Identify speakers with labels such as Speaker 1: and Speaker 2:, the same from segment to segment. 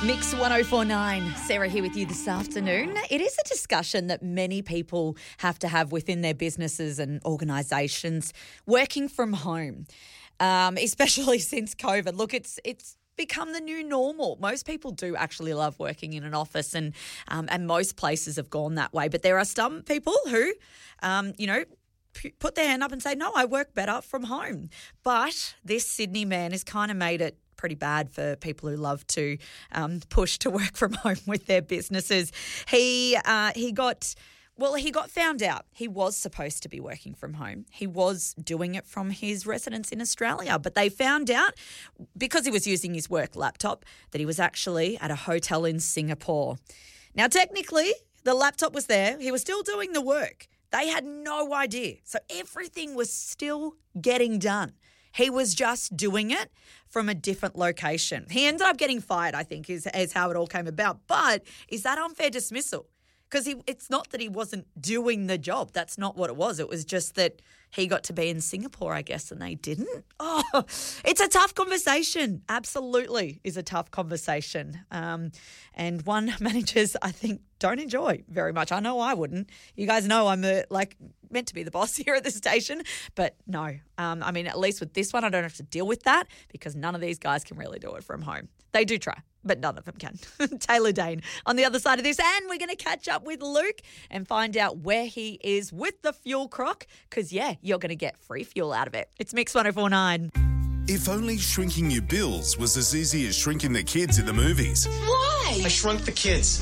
Speaker 1: Mix 1049, Sarah here with you this afternoon. It is a discussion that many people have to have within their businesses and organisations, working from home, especially since COVID. Look, it's become the new normal. Most people do actually love working in an office, and most places have gone that way. But there are some people who, put their hand up and say, no, I work better from home. But this Sydney man has kind of made it pretty bad for people who love to push to work from home with their businesses. He got found out. He was supposed to be working from home. He was doing it from his residence in Australia, but they found out because he was using his work laptop that he was actually at a hotel in Singapore. Now, technically, the laptop was there. He was still doing the work. They had no idea. So everything was still getting done. He was just doing it from a different location. He ended up getting fired, I think, is how it all came about. But is that unfair dismissal? Because it's not that he wasn't doing the job. That's not what it was. It was just that he got to be in Singapore, I guess, and they didn't. Oh, it's a tough conversation. Absolutely is a tough conversation. And one managers, I think, don't enjoy very much. I know I wouldn't. You guys know I'm meant to be the boss here at the station, but no. At least with this one, I don't have to deal with that because none of these guys can really do it from home. They do try, but none of them can. Taylor Dane on the other side of this. And we're going to catch up with Luke and find out where he is with the fuel crock because, you're going to get free fuel out of it. It's Mix 1049.
Speaker 2: If only shrinking your bills was as easy as shrinking the kids in the movies.
Speaker 3: Why? I shrunk the kids.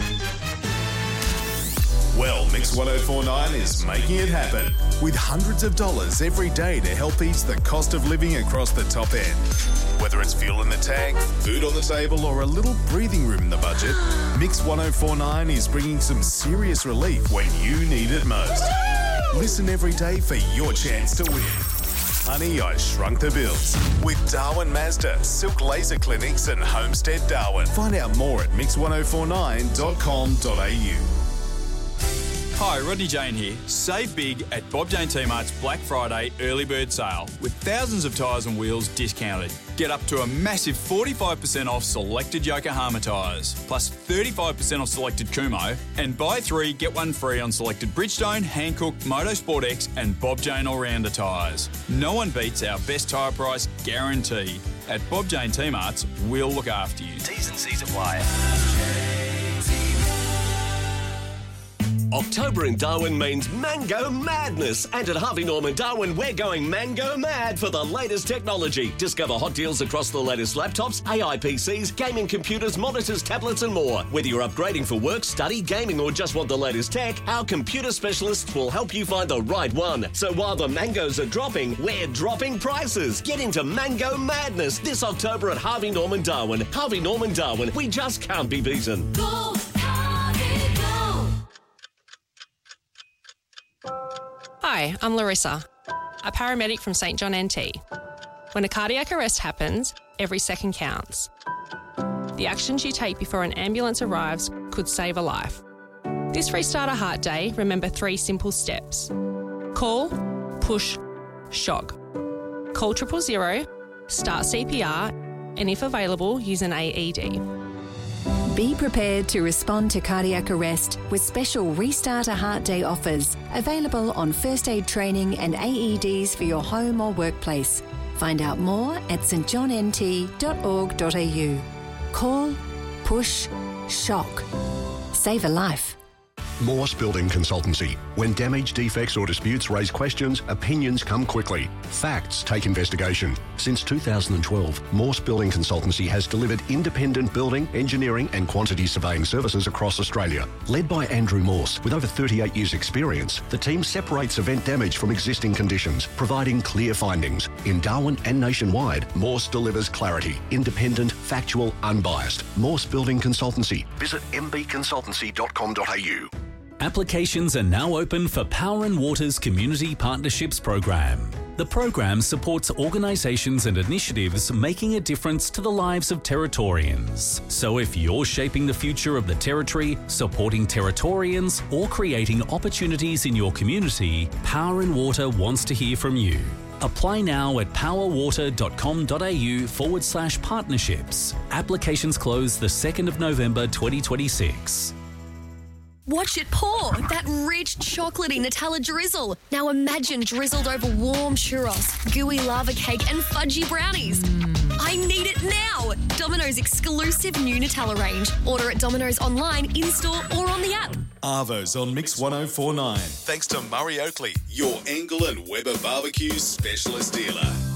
Speaker 2: Well, Mix 1049 is making it happen with hundreds of dollars every day to help ease the cost of living across the top end. Whether it's fuel in the tank, food on the table, or a little breathing room in the budget, Mix 1049 is bringing some serious relief when you need it most. Listen every day for your chance to win. Honey, I Shrunk the Bills with Darwin Mazda, Silk Laser Clinics and Homestead Darwin. Find out more at mix1049.com.au.
Speaker 4: Hi, Rodney Jane here. Save big at Bob Jane T-Mart's Black Friday early bird sale with thousands of tyres and wheels discounted. Get up to a massive 45% off selected Yokohama tyres, plus 35% off selected Kumho, and buy 3, get 1 free on selected Bridgestone, Hankook, Motorsport X and Bob Jane All-Rounder tyres. No one beats our best tyre price guarantee. At Bob Jane T-Mart's, we'll look after you.
Speaker 5: T's and C's apply.
Speaker 6: October in Darwin means Mango Madness. And at Harvey Norman Darwin, we're going Mango Mad for the latest technology. Discover hot deals across the latest laptops, AI PCs, gaming computers, monitors, tablets and more. Whether you're upgrading for work, study, gaming or just want the latest tech, our computer specialists will help you find the right one. So while the mangoes are dropping, we're dropping prices. Get into Mango Madness this October at Harvey Norman Darwin. Harvey Norman Darwin, we just can't be beaten.
Speaker 7: Go!
Speaker 8: Hi, I'm Larissa, a paramedic from St John NT. When a cardiac arrest happens, every second counts. The actions you take before an ambulance arrives could save a life. This Restart a Heart Day, remember 3 simple steps. Call, push, shock. Call 000, start CPR, and if available, use an AED.
Speaker 9: Be prepared to respond to cardiac arrest with special Restart a Heart Day offers available on first aid training and AEDs for your home or workplace. Find out more at stjohnnt.org.au. Call, push, shock. Save a life.
Speaker 10: Morse Building Consultancy. When damage, defects or disputes raise questions, opinions come quickly. Facts take investigation. Since 2012, Morse Building Consultancy has delivered independent building, engineering and quantity surveying services across Australia. Led by Andrew Morse, with over 38 years' experience, the team separates event damage from existing conditions, providing clear findings. In Darwin and nationwide, Morse delivers clarity, independent, factual, unbiased. Morse Building Consultancy. Visit mbconsultancy.com.au.
Speaker 11: Applications are now open for Power and Water's Community Partnerships Program. The program supports organisations and initiatives making a difference to the lives of Territorians. So if you're shaping the future of the Territory, supporting Territorians, or creating opportunities in your community, Power and Water wants to hear from you. Apply now at powerwater.com.au/partnerships. Applications close the 2nd of November 2026.
Speaker 5: Watch it pour. That rich, chocolatey Nutella drizzle. Now imagine drizzled over warm churros, gooey lava cake and fudgy brownies. I need it now. Domino's exclusive new Nutella range. Order at Domino's online, in-store or on the app.
Speaker 2: Arvo's on Mix 104.9. Thanks to Murray Oakley, your Angle and Weber barbecue specialist dealer.